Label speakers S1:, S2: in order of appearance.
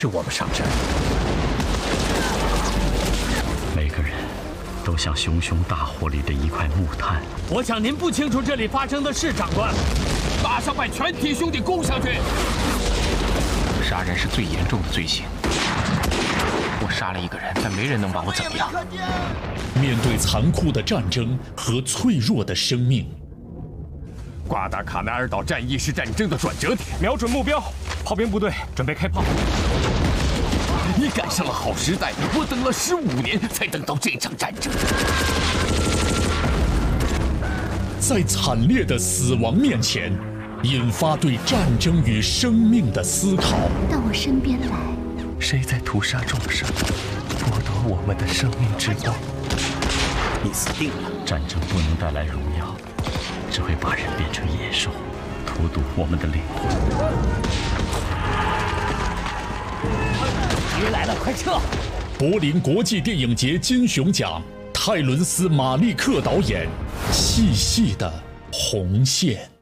S1: 是我们上山。
S2: 每个人都像熊熊大火里的一块木炭。
S3: 我想您不清楚这里发生的事，长官。
S1: 马上把全体兄弟攻上去！
S4: 杀人是最严重的罪行。我杀了一个人，但没人能把我怎么样。
S5: 面对残酷的战争和脆弱的生命，
S1: 瓜达卡纳尔岛战役是战争的转折点，
S3: 瞄准目标，炮兵部队准备开炮。
S1: 你赶上了好时代，我等了15年才等到这场战争。
S5: 在惨烈的死亡面前，引发对战争与生命的思考。
S6: 到我身边来。
S7: 谁在屠杀众生，剥夺我们的生命之光？
S2: 你死定了！战争不能带来荣耀，只会把人变成野兽，荼毒我们的灵魂。
S3: 敌人来了，快撤！
S5: 柏林国际电影节金熊奖，泰伦斯·马利克导演，细细的红线。